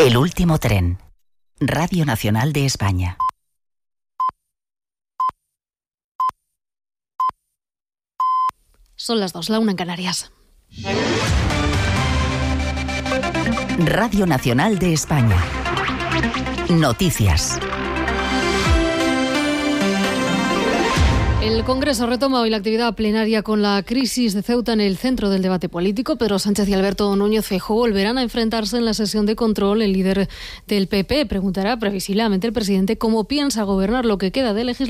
El último tren. Radio Nacional de España. Son las 2, la 1 en Canarias. Radio Nacional de España. Noticias. El Congreso retoma hoy la actividad plenaria con la crisis de Ceuta en el centro del debate político. Pedro Sánchez y Alberto Núñez Feijóo volverán a enfrentarse en la sesión de control. El líder del PP preguntará previsiblemente al presidente cómo piensa gobernar lo que queda de legislatura.